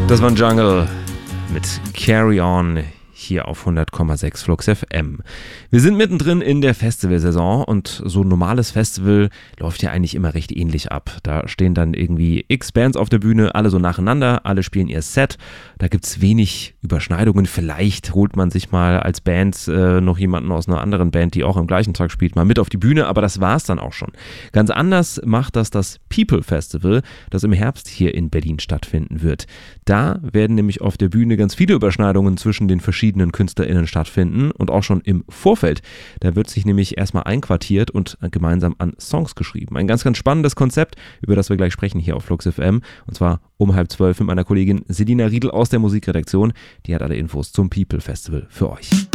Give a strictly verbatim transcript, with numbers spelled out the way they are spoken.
Das war Jungle mit Carry On hier auf hundert Komma sechs Flux F M. Wir sind mittendrin in der Festivalsaison und so ein normales Festival läuft ja eigentlich immer recht ähnlich ab. Da stehen dann irgendwie x Bands auf der Bühne, alle so nacheinander, alle spielen ihr Set. Da gibt es wenig Überschneidungen. Vielleicht holt man sich mal als Band äh, noch jemanden aus einer anderen Band, die auch am gleichen Tag spielt, mal mit auf die Bühne, aber das war es dann auch schon. Ganz anders macht das das People Festival, das im Herbst hier in Berlin stattfinden wird. Da werden nämlich auf der Bühne ganz viele Überschneidungen zwischen den verschiedenen KünstlerInnen stattfinden und auch schon im Vorfeld. Da wird sich nämlich erstmal einquartiert und gemeinsam an Songs geschrieben. Ein ganz, ganz spannendes Konzept, über das wir gleich sprechen hier auf Flux F M, und zwar um halb zwölf mit meiner Kollegin Selina Riedl aus der Musikredaktion. Die hat alle Infos zum People Festival für euch.